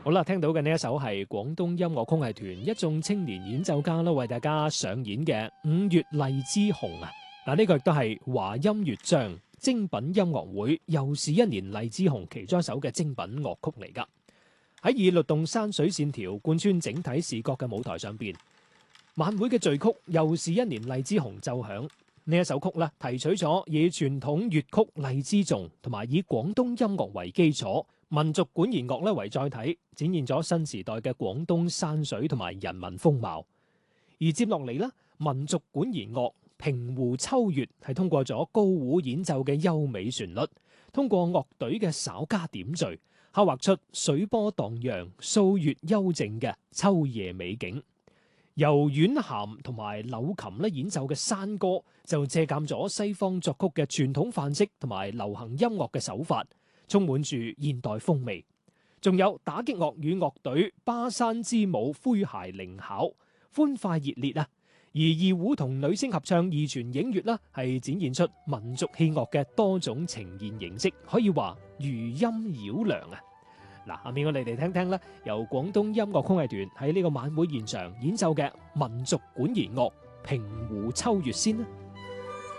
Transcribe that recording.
好啦，聽到嘅呢一首係廣東音樂曲藝團一眾青年演奏家啦，為大家上演嘅《五月荔枝紅》啊！嗱，呢個亦都係華音樂章精品音樂會又是一年荔枝紅其中一首嘅精品樂曲嚟噶。喺以律動山水線條貫穿整體視覺嘅舞台上邊，晚會嘅序曲又是一年荔枝紅奏響。呢一首曲咧，提取咗以傳統粵曲荔枝頌同埋以廣東音樂為基礎，民族管弦樂咧為載體，展現咗新時代嘅廣東山水同埋人文風貌。而接落嚟咧，民族管弦樂平湖秋月係通過咗高胡演奏嘅優美旋律，通過樂隊嘅稍加點綴，刻畫出水波蕩漾、素月幽靜嘅秋夜美景。由婉嫻同埋柳琴咧演奏嘅山歌，就借鑑咗西方作曲嘅傳統範式同埋流行音樂嘅手法，充滿住現代風味。仲有打擊樂與樂隊巴山之舞詼諧靈巧，歡快熱烈啊！而二胡同女聲合唱二泉映月啦，係展現出民族器樂嘅多種呈現形式，可以話餘音繞梁啊！嗱，下面我哋嚟聽聽咧，由廣東音樂曲藝團喺呢個晚會現場演奏嘅民族管弦樂《平湖秋月》先啦。